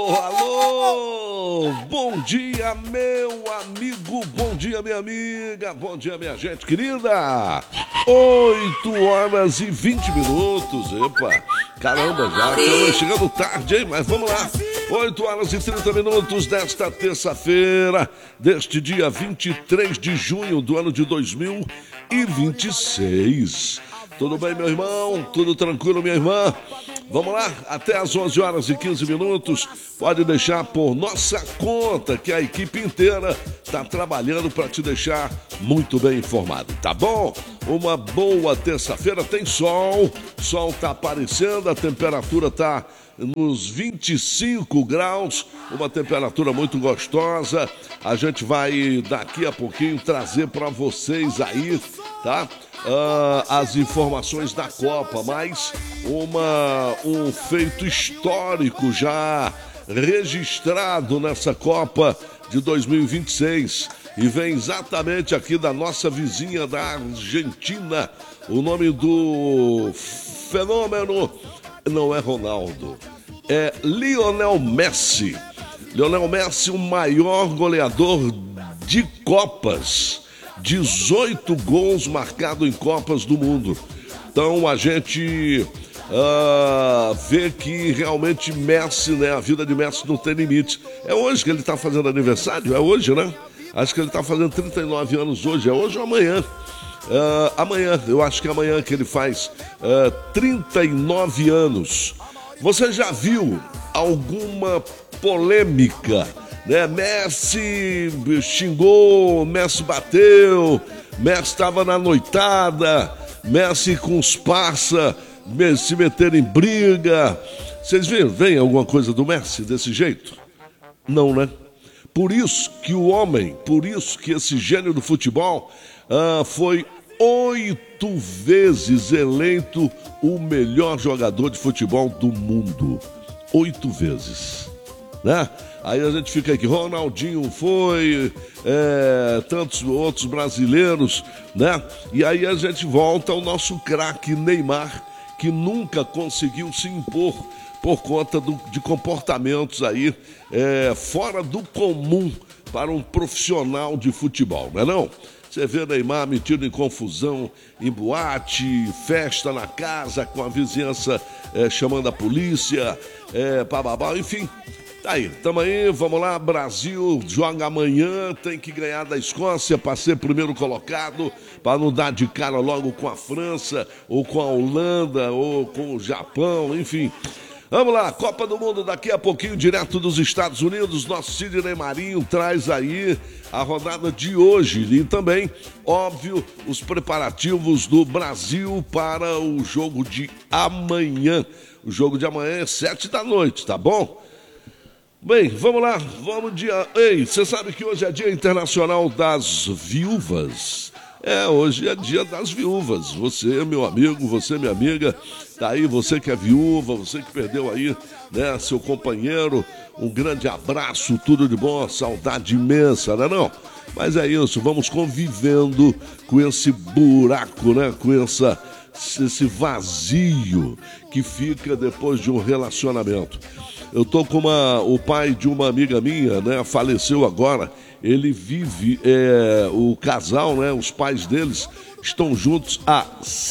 Alô, alô! Bom dia, meu amigo, bom dia, minha amiga, bom dia, minha gente querida! 8h20. Epa, caramba, já estamos chegando tarde, hein? Mas vamos lá. 8h30 desta terça-feira, deste dia 23 de junho do ano de 2026. Tudo bem, meu irmão? Tudo tranquilo, minha irmã? Vamos lá, até às 11h15. Pode deixar por nossa conta, que a equipe inteira está trabalhando para te deixar muito bem informado, tá bom? Uma boa terça-feira, tem sol tá aparecendo, a temperatura tá nos 25 graus, uma temperatura muito gostosa. A gente vai daqui a pouquinho trazer para vocês aí, tá? As informações da Copa, mas um feito histórico já registrado nessa Copa de 2026 e vem exatamente aqui da nossa vizinha da Argentina. O nome do fenômeno não é Ronaldo, é Lionel Messi. Lionel Messi, o maior goleador de Copas. 18 gols marcados em Copas do Mundo. Então a gente vê que realmente Messi, né? A vida de Messi não tem limite. É hoje que ele está fazendo aniversário? É hoje, né? Acho que ele está fazendo 39 anos hoje. É hoje ou amanhã? Amanhã, eu acho que é amanhã que ele faz 39 anos. Você já viu alguma polêmica, né? Messi xingou, Messi bateu, Messi estava na noitada, Messi com os parça se meteram em briga. Vocês viram? Vem alguma coisa do Messi desse jeito? Não, né? Por isso que esse gênio do futebol foi 8 vezes eleito o melhor jogador de futebol do mundo. 8 vezes, né? Aí a gente fica aqui, Ronaldinho foi, tantos outros brasileiros, né? E aí a gente volta ao nosso craque Neymar, que nunca conseguiu se impor por conta de comportamentos aí fora do comum para um profissional de futebol, não é não? Você vê Neymar metido em confusão, em boate, festa na casa, com a vizinhança chamando a polícia, bababá, enfim. Tá aí, tamo aí, vamos lá, Brasil joga amanhã, tem que ganhar da Escócia para ser primeiro colocado, para não dar de cara logo com a França, ou com a Holanda, ou com o Japão, enfim. Vamos lá, Copa do Mundo daqui a pouquinho, direto dos Estados Unidos, nosso Sidney Marinho traz aí a rodada de hoje e também, óbvio, os preparativos do Brasil para o jogo de amanhã. O jogo de amanhã é 7h, tá bom? Bem, vamos lá, Ei, você sabe que hoje é Dia Internacional das Viúvas? Hoje é Dia das Viúvas. Você, meu amigo, você, minha amiga, tá aí, você que é viúva, você que perdeu aí, né, seu companheiro, um grande abraço, tudo de bom, saudade imensa, né, não? Mas é isso, vamos convivendo com esse buraco, né, com esse vazio que fica depois de um relacionamento. Eu tô com o pai de uma amiga minha, né? Faleceu agora. Ele vive, o casal, né? Os pais deles estão juntos há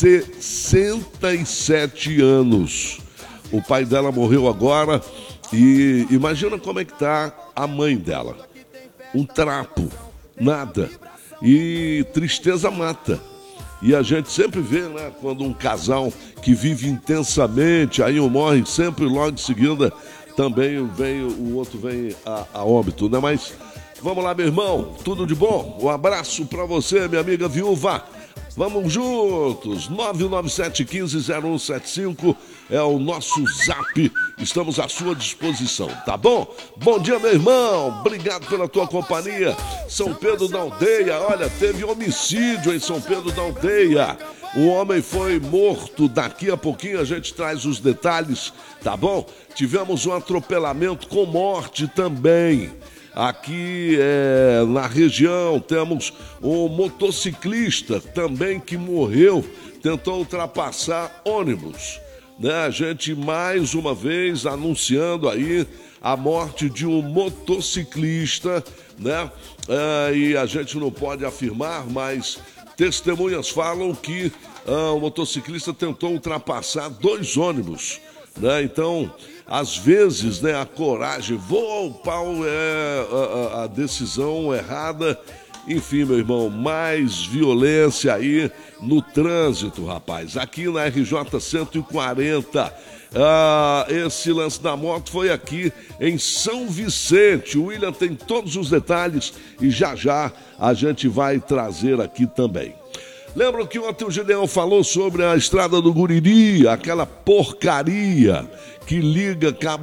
67 anos. O pai dela morreu agora e imagina como é que tá a mãe dela. Um trapo, nada. E tristeza mata. E a gente sempre vê, né? Quando um casal que vive intensamente, aí um morre sempre logo em seguida. Também o outro vem a óbito, né? Mas vamos lá, meu irmão, tudo de bom? Um abraço pra você, minha amiga viúva. Vamos juntos, 997-15-0175 é o nosso zap, estamos à sua disposição, tá bom? Bom dia, meu irmão, obrigado pela tua companhia. São Pedro da Aldeia, olha, teve homicídio em São Pedro da Aldeia. O homem foi morto, daqui a pouquinho a gente traz os detalhes, tá bom? Tivemos um atropelamento com morte também. Aqui na região temos um motociclista também que morreu, tentou ultrapassar ônibus. Né? A gente mais uma vez anunciando aí a morte de um motociclista, né? E a gente não pode afirmar, mas testemunhas falam que o motociclista tentou ultrapassar 2 ônibus, né? Então, às vezes, né, a coragem voa ao pau, é a decisão errada. Enfim, meu irmão, mais violência aí no trânsito, rapaz. Aqui na RJ 140, esse lance da moto foi aqui em São Vicente. O William tem todos os detalhes e já já a gente vai trazer aqui também. Lembram que ontem o Gideão falou sobre a estrada do Guriri, aquela porcaria que liga Cabo